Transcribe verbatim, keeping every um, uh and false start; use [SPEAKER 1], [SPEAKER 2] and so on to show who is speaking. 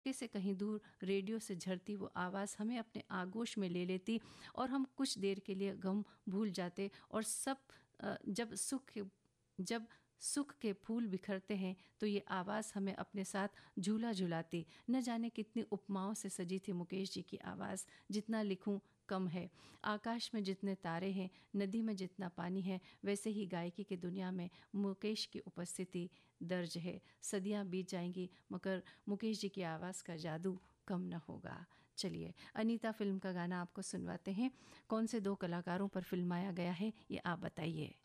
[SPEAKER 1] से कहीं दूर रेडियो से झरती वो आवाज़ हमें अपने आगोश में ले लेती और हम कुछ देर के लिए गम भूल जाते और सब अ, जब सुख जब सुख के फूल बिखरते हैं तो ये आवाज़ हमें अपने साथ झूला झुलाती। न जाने कितनी उपमाओं से सजी थी मुकेश जी की आवाज़, जितना लिखूं कम है। आकाश में जितने तारे हैं, नदी में जितना पानी है, वैसे ही गायकी की दुनिया में मुकेश की उपस्थिति दर्ज है। सदियां बीत जाएंगी मगर मुकेश जी की आवाज़ का जादू कम न होगा। चलिए अनीता फिल्म का गाना आपको सुनवाते हैं। कौन से दो कलाकारों पर फिल्माया गया है ये आप बताइए।